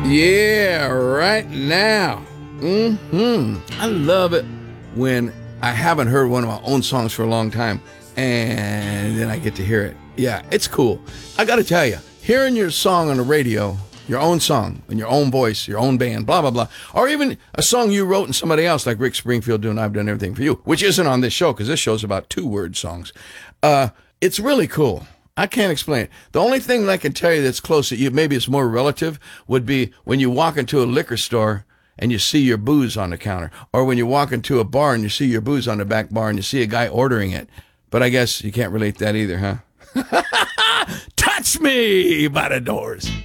Yeah, right now. I love it when I haven't heard one of my own songs for a long time and then I get to hear it. Yeah, it's cool. I got to tell you, hearing your song on the radio, your own song, in your own voice, your own band, blah, blah, blah, or even a song you wrote and somebody else like Rick Springfield doing I've Done Everything for You, which isn't on this show because this show's about 2-word songs. It's really cool. I can't explain it. The only thing that I can tell you that's close to you, maybe it's more relative, would be when you walk into a liquor store and you see your booze on the counter, or when you walk into a bar and you see your booze on the back bar and you see a guy ordering it. But I guess you can't relate that either, huh? Touch Me by the Doors.